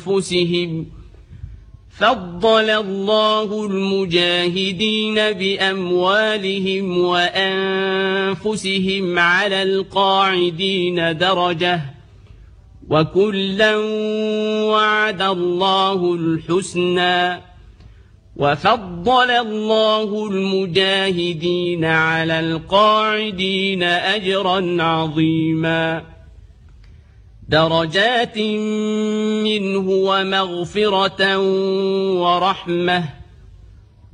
أنفسهم فضل الله المجاهدين بأموالهم وأنفسهم على القاعدين درجة وكلا وعد الله الحسنى وفضل الله المجاهدين على القاعدين أجرا عظيما درجات منه ومغفرة ورحمة